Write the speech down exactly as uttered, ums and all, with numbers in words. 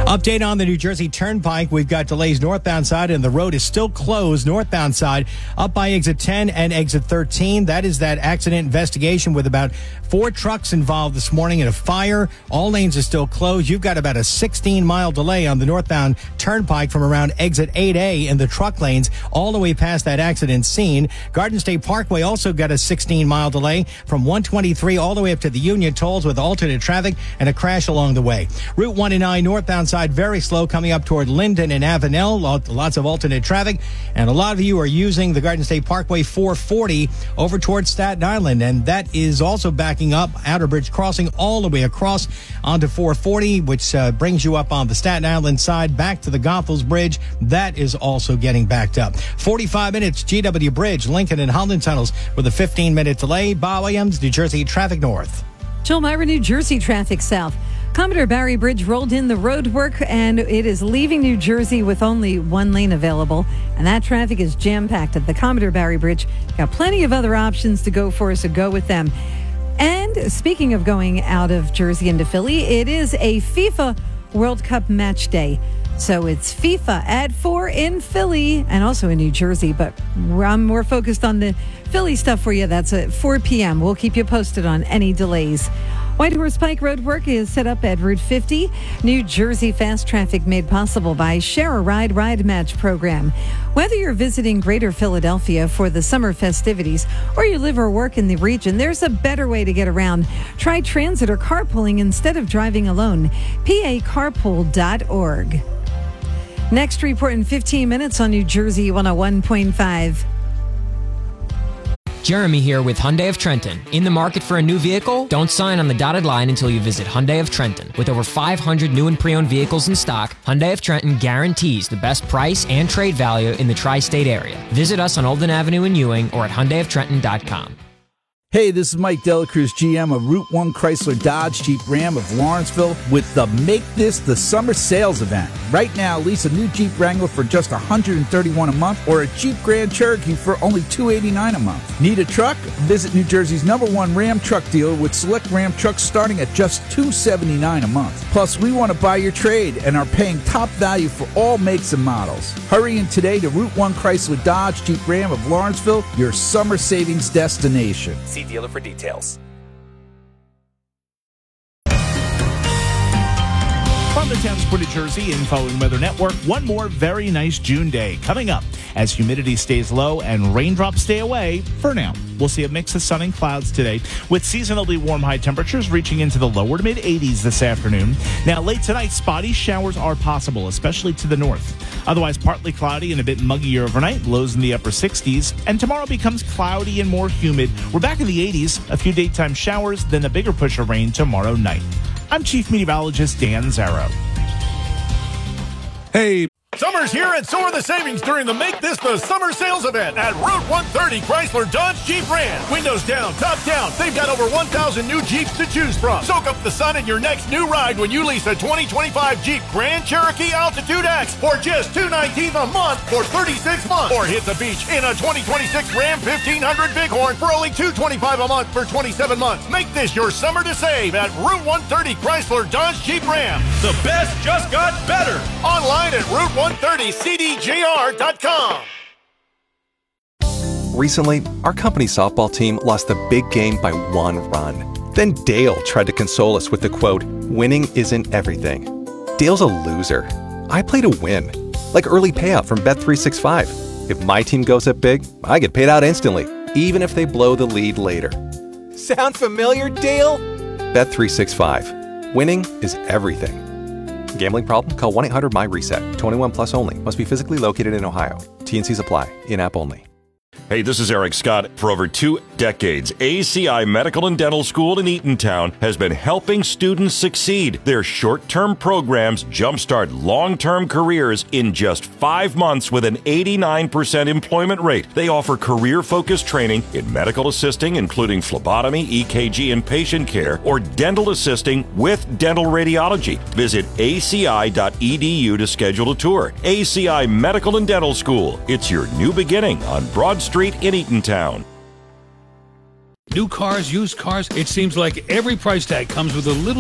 Update on the New Jersey Turnpike. We've got delays northbound side, and the road is still closed northbound side up by exit ten and exit thirteen. That is that accident investigation with about four trucks involved this morning in a fire. All lanes are still closed. You've got about a sixteen mile delay on the northbound Turnpike from around exit eight A in the truck lanes all the way past that accident scene. Garden State Parkway also got a sixteen mile delay from one twenty-three all the way up to the Union tolls with alternate traffic and a crash along the way. Route one and nine northbound side very slow coming up toward Linden and Avenel. Lots of alternate traffic. And a lot of you are using the Garden State Parkway four forty over towards Staten Island. And that is also backing up Outer Bridge Crossing all the way across onto four forty, which uh, brings you up on the Staten Island side back to the Goethals Bridge. That is also getting backed up. forty-five minutes, G W Bridge, Lincoln and Holland tunnels with a fifteen minute delay. Bob Williams, New Jersey Traffic North. Jill Myra, New Jersey Traffic South. Commodore Barry Bridge rolled in the road work, and it is leaving New Jersey with only one lane available, and that traffic is jam-packed at the Commodore Barry Bridge. Got plenty of other options to go for, so go with them. And speaking of going out of Jersey into Philly, it is a FIFA World Cup match day. So it's FIFA at four in Philly and also in New Jersey, but I'm more focused on the Philly stuff for you. That's at four p.m. We'll keep you posted on any delays. White Horse Pike Road work is set up at Route fifty. New Jersey fast traffic made possible by Share a Ride Ride Match program. Whether you're visiting Greater Philadelphia for the summer festivities or you live or work in the region, there's a better way to get around. Try transit or carpooling instead of driving alone. P A carpool dot org. Next report in fifteen minutes on New Jersey one oh one point five. Jeremy here with Hyundai of Trenton. In the market for a new vehicle? Don't sign on the dotted line until you visit Hyundai of Trenton. With over five hundred new and pre-owned vehicles in stock, Hyundai of Trenton guarantees the best price and trade value in the tri-state area. Visit us on Olden Avenue in Ewing or at hyundai of trenton dot com. Hey, this is Mike Delacruz, G M of Route one Chrysler Dodge Jeep Ram of Lawrenceville with the Make This the Summer Sales event. Right now, lease a new Jeep Wrangler for just one hundred thirty-one dollars a month or a Jeep Grand Cherokee for only two hundred eighty-nine dollars a month. Need a truck? Visit New Jersey's number one Ram truck dealer with select Ram trucks starting at just two hundred seventy-nine dollars a month. Plus, we want to buy your trade and are paying top value for all makes and models. Hurry in today to Route one Chrysler Dodge Jeep Ram of Lawrenceville, your summer savings destination. See dealer for details. From the Towns for New Jersey Info and Weather Network, one more very nice June day coming up as humidity stays low and raindrops stay away for now. We'll see a mix of sun and clouds today with seasonally warm high temperatures reaching into the lower to mid eighties this afternoon. Now, late tonight, spotty showers are possible, especially to the north. Otherwise, partly cloudy and a bit muggier overnight, lows in the upper sixties. And tomorrow becomes cloudy and more humid. We're back in the eighties, a few daytime showers, then a bigger push of rain tomorrow night. I'm Chief Meteorologist Dan Zarrow. Hey. Summer's here, and so are the savings during the Make This the Summer Sales event at Route one thirty Chrysler Dodge Jeep Ram. Windows down, top down. They've got over one thousand new Jeeps to choose from. Soak up the sun in your next new ride when you lease a twenty twenty-five Jeep Grand Cherokee Altitude X for just two hundred nineteen dollars a month for thirty-six months. Or hit the beach in a twenty twenty-six Ram fifteen hundred Bighorn for only two hundred twenty-five dollars a month for twenty-seven months. Make this your summer to save at Route one thirty Chrysler Dodge Jeep Ram. The best just got better. Online at Route one thirty C D J R dot com. Recently, our company softball team lost the big game by one run. Then Dale tried to console us with the quote, "Winning isn't everything." Dale's a loser. I play to win. Like early payout from Bet three sixty-five. If my team goes up big, I get paid out instantly, even if they blow the lead later. Sound familiar, Dale? Bet three sixty-five. Winning is everything. Gambling problem? Call one eight hundred M Y reset. twenty-one plus only. Must be physically located in Ohio. T N Cs apply. In-app only. Hey, this is Eric Scott. For over two decades, A C I Medical and Dental School in Eatontown has been helping students succeed. Their short-term programs jumpstart long-term careers in just five months with an eighty-nine percent employment rate. They offer career-focused training in medical assisting, including phlebotomy, E K G, and patient care, or dental assisting with dental radiology. Visit A C I dot E D U to schedule a tour. A C I Medical and Dental School. It's your new beginning on Broad Street in Eatontown. New cars, used cars, it seems like every price tag comes with a little